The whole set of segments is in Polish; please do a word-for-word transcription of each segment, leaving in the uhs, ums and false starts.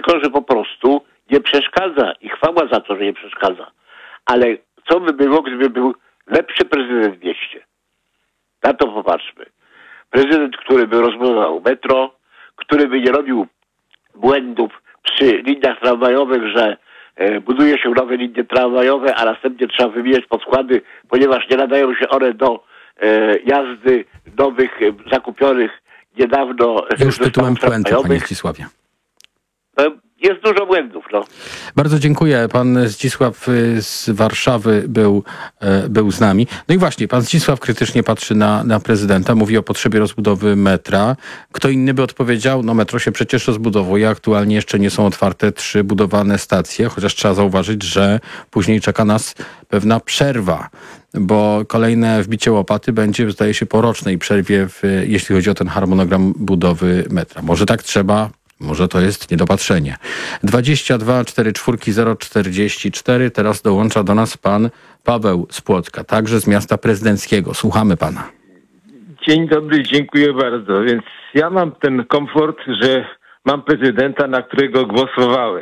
tylko, że po prostu nie przeszkadza i chwała za to, że nie przeszkadza. Ale co by było, gdyby był lepszy prezydent w mieście? Na to popatrzmy. Prezydent, który by rozbudował metro, który by nie robił błędów przy liniach tramwajowych, że e, buduje się nowe linie tramwajowe, a następnie trzeba wymieniać podkłady, ponieważ nie nadają się one do e, jazdy nowych, e, zakupionych niedawno. Już tytułem puenty, panie Zdzisławie. No, jest dużo błędów, no. Bardzo dziękuję. Pan Zdzisław z Warszawy był, był z nami. No i właśnie, pan Zdzisław krytycznie patrzy na, na prezydenta, mówi o potrzebie rozbudowy metra. Kto inny by odpowiedział, no metro się przecież rozbudowuje, aktualnie jeszcze nie są otwarte trzy budowane stacje, chociaż trzeba zauważyć, że później czeka nas pewna przerwa, bo kolejne wbicie łopaty będzie, zdaje się, po rocznej przerwie, w, jeśli chodzi o ten harmonogram budowy metra. Może tak trzeba, może to jest niedopatrzenie. dwadzieścia dwa czterdzieści cztery zero czterdzieści cztery. Teraz dołącza do nas pan Paweł z Płocka, także z miasta prezydenckiego. Słuchamy pana. Dzień dobry, dziękuję bardzo. Więc ja mam ten komfort, że mam prezydenta, na którego głosowałem.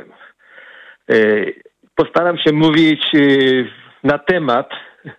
Postaram się mówić na temat,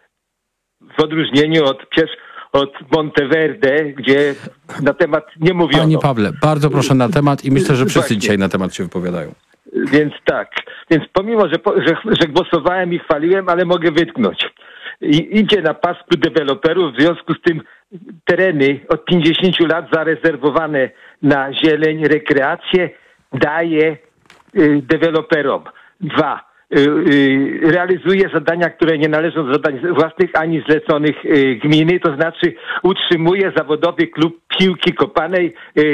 w odróżnieniu od od Monteverde, gdzie na temat nie mówiono. Panie Pawle, bardzo proszę na temat i myślę, że wszyscy Właśnie. dzisiaj na temat się wypowiadają. Więc tak. Więc pomimo, że, że, że głosowałem i chwaliłem, ale mogę wytknąć. I idzie na pasku deweloperów, w związku z tym tereny od pięćdziesięciu lat zarezerwowane na zieleń, rekreację daje y, deweloperom. Dwa. Realizuje zadania, które nie należą do zadań własnych ani zleconych gminy, to znaczy utrzymuje zawodowy klub piłki kopanej,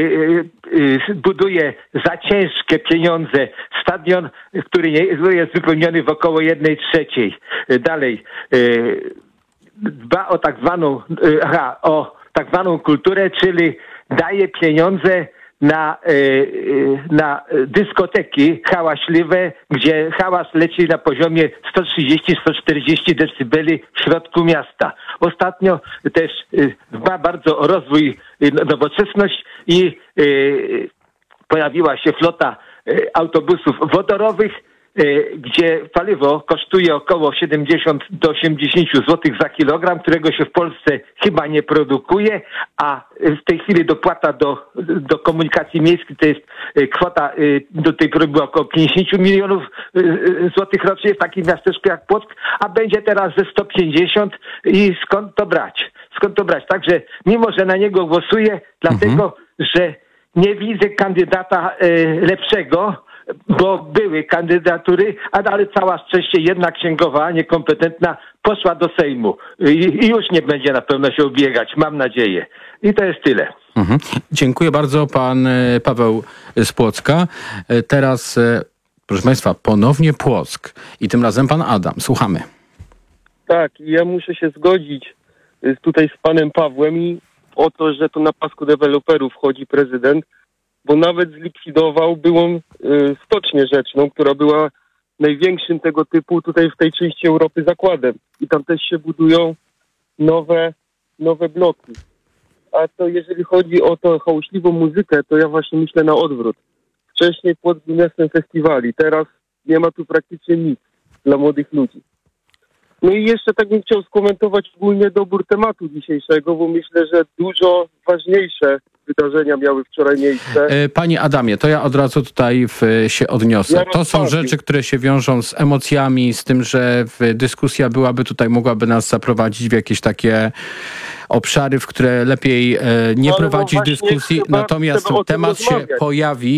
buduje za ciężkie pieniądze stadion, który jest wypełniony w około jednej trzeciej. Dalej dba o tak zwaną, aha, o tak zwaną kulturę, czyli daje pieniądze na, na dyskoteki hałaśliwe, gdzie hałas leci na poziomie sto trzydzieści do stu czterdziestu decybeli w środku miasta. Ostatnio też dba bardzo o rozwój, nowoczesność i pojawiła się flota autobusów wodorowych, gdzie paliwo kosztuje około siedemdziesiąt do osiemdziesięciu złotych za kilogram, którego się w Polsce chyba nie produkuje, a w tej chwili dopłata do, do komunikacji miejskiej to jest kwota, do tej pory była około pięćdziesiąt milionów złotych rocznie w takim miasteczku jak Płock, a będzie teraz ze sto pięćdziesiąt i skąd to brać? Skąd to brać? Także mimo, że na niego głosuję, dlatego, mhm. że nie widzę kandydata lepszego, bo były kandydatury, ale cała szczęście jedna księgowa, niekompetentna, poszła do Sejmu i, i już nie będzie na pewno się ubiegać, mam nadzieję. I to jest tyle. Mhm. Dziękuję bardzo, pan Paweł z Płocka. Teraz, proszę państwa, ponownie Płock i tym razem pan Adam. Słuchamy. Tak, ja muszę się zgodzić tutaj z panem Pawłem i o to, że to na pasku deweloperów wchodzi prezydent, bo nawet zlikwidował byłą y, stocznię rzeczną, która była największym tego typu tutaj w tej części Europy zakładem. I tam też się budują nowe, nowe bloki. A to jeżeli chodzi o tą hałaśliwą muzykę, to ja właśnie myślę na odwrót. Wcześniej Płock był miastem festiwali, teraz nie ma tu praktycznie nic dla młodych ludzi. No i jeszcze tak bym chciał skomentować ogólnie dobór tematu dzisiejszego, bo myślę, że dużo ważniejsze wydarzenia miały wczoraj miejsce. Panie Adamie, to ja od razu tutaj w, się odniosę. Ja to są rzeczy, które się wiążą z emocjami, z tym, że dyskusja byłaby tutaj, mogłaby nas zaprowadzić w jakieś takie obszary, w które lepiej e, nie no, prowadzić no dyskusji. Natomiast temat się rozmawiać. pojawi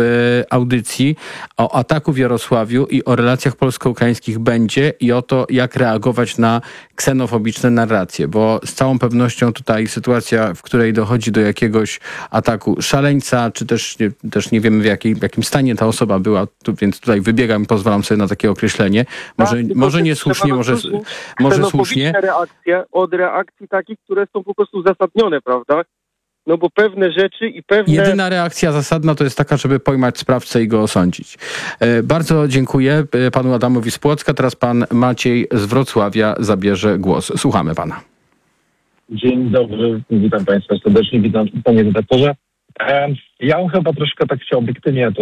w audycji o ataku w Jarosławiu i o relacjach polsko-ukraińskich będzie i o to, jak reagować na ksenofobiczne narracje, bo z całą pewnością tutaj sytuacja, w której dochodzi do jakiegoś ataku szaleńca, czy też nie, też nie wiemy w, jakiej, w jakim stanie ta osoba była, tu, więc tutaj wybiegam i pozwalam sobie na takie określenie. Może, tak, może niesłusznie, może, może słusznie. Reakcje od reakcji takich, które są po prostu uzasadnione, prawda? No bo pewne rzeczy i pewne... Jedyna reakcja zasadna to jest taka, żeby pojmać sprawcę i go osądzić. E, bardzo dziękuję panu Adamowi z Płocka. Teraz pan Maciej z Wrocławia zabierze głos. Słuchamy pana. Dzień dobry, witam państwa serdecznie, witam panie redaktorze. E, ja chyba troszkę tak chciał obiektywnie to